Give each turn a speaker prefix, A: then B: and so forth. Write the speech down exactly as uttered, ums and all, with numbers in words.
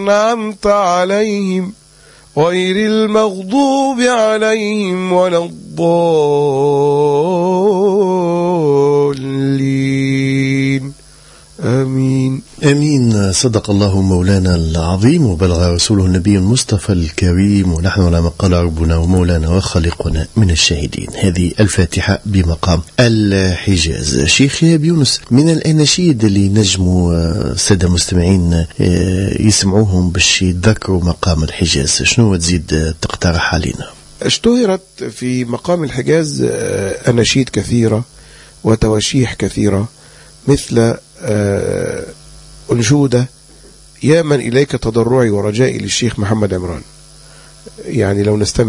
A: أنعمت عليهم غير المغضوب عليهم ولا الضالين آمين.
B: آمين. صدق الله مولانا العظيم وبلغ رسوله النبي المصطفى الكريم، ونحن على ما قال ربنا ومولانا وخالقنا من الشاهدين. هذه الفاتحة بمقام الحجاز. شيخ يونس، من الأناشيد اللي نجموا السادة المستمعين يسمعوهم باش يتذكروا مقام الحجاز، شنو تزيد تقترح علينا؟
A: اشتهرت في مقام الحجاز أناشيد كثيرة وتواشيح كثيرة، مثل أنشودة يا من إليك تضرعي ورجائي للشيخ محمد عمران. يعني لو نستمع